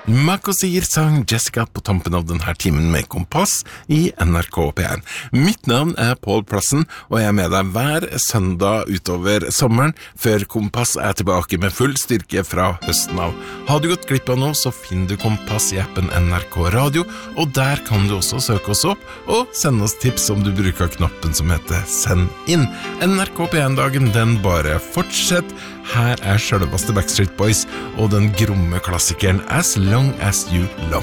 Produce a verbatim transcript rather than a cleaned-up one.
Makosir sang Jessica på tampen av denne timen med Kompass i N R K P en. Mitt navn er Paul Plassen, og jeg er med deg hver søndag utover sommeren, før Kompass er tilbake med full styrke fra høsten av. Har du gått glipp av noe, så finner du Kompass i appen N R K Radio, og der kan du også søke oss opp, og sende oss tips om du bruker knappen som heter Send inn. N R K P en-dagen, den bare fortsett. Her er selveste Backstreet Boys og den gromme klassikeren As Long As You Love.